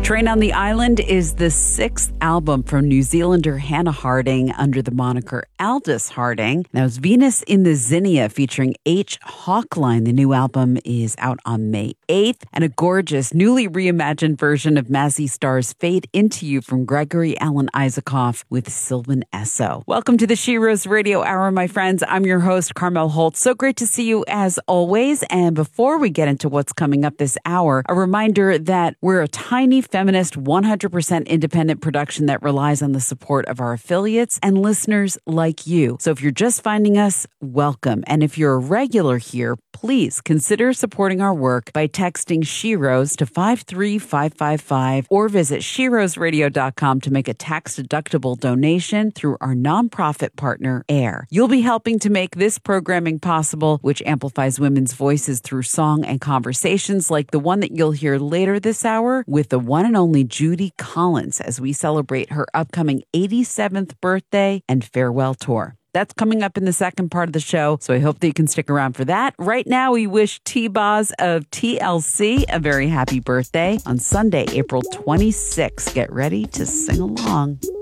Train on the Island is the sixth album from New Zealander Hannah Harding under the moniker Aldous Harding. Now, it's Venus in the Zinnia featuring H. Hawkline. The new album is out on May 8th, and a gorgeous, newly reimagined version of Mazzy Star's Fade Into You from Gregory Alan Isaacoff with Sylvan Esso. Welcome to the She Rose Radio Hour, my friends. I'm your host, Carmel Holt. So great to see you as always. And before we get into what's coming up this hour, a reminder that we're a tiny feminist, 100% independent production that relies on the support of our affiliates and listeners like you. So if you're just finding us, welcome. And if you're a regular here, please consider supporting our work by texting She Rose to 53555 or visit SheRoseRadio.com to make a tax-deductible donation through our nonprofit partner, AIR. You'll be helping to make this programming possible, which amplifies women's voices through song and conversations like the one that you'll hear later this hour with the one and only Judy Collins as we celebrate her upcoming 87th birthday and farewell tour. That's coming up in the second part of the show, so I hope that you can stick around for that. Right now, we wish T-Boz of TLC a very happy birthday on Sunday, April 26th. Get ready to sing along.